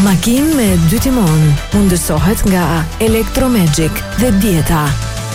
Makinë me 2 timon mundësohet nga Electromagic dhe Dieta.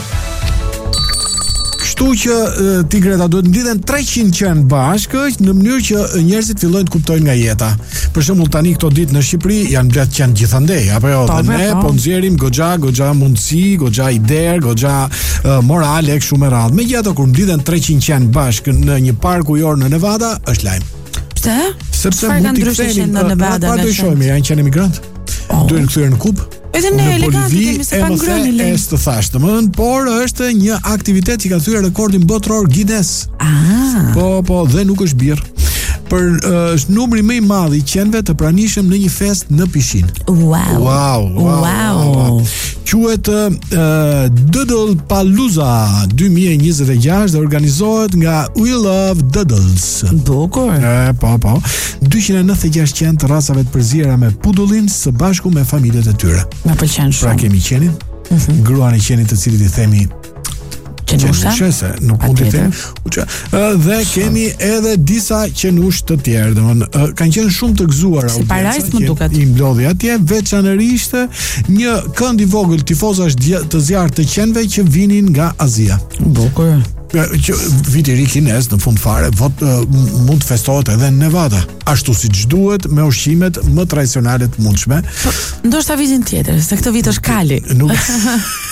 Kështu që ti Greta duhet mblidhen 300 qenë bashkë në mënyrë që njerëzit fillojnë të kuptojnë nga jeta. Për shembull tani këto ditë në Shqipëri janë mbledh qenë gjithandej, apo jo? Dhe ne po nxjerrim goxha mundësi, goxha ide, goxha morale kështu me radhë. Megjithatë kur mblidhen 300 qenë bashkë në një park ujor në Nevada, është lajm. Pse? Sepse mund të kthehen në Nevada. Pa dëshojmë, janë qenë emigrant. Duhen kthyer në Kubë. Edhe ne elegant kemi se pa ngrënë le. Është të thashë, por është një aktivitet që ka thyer rekordin botror Guinness. Po, dhe nuk është birr. Është numri më i madh i qenëve të pranishëm në një fest në pishinë. Wow. Quhet Doodle Palooza 2026 dhe organizohet nga We Love Doodles. Bukur. Po. 296 qenë të rasave të përzierë me pudullin së bashku me familjet e tyre. Ma pëlqen shumë. Pra kemi qenin, gruan e qenit të cilit i themi qenusha, nuk mund të them. Dhe kemi edhe disa qenush të tjerë, domethënë kanë qenë shumë të gëzuar audienca. I mblodhi atje veçanërisht një kënd i vogël tifozash të zjarrt të qenëve që vinin nga Azia. Bukur. Që viti ri kinez në fund fare mund të festohet edhe në Nevada, ashtu siç duhet, me ushqimet më tradicionale të mundshme. Ndoshta vitin tjetër, se këtë vit është kali.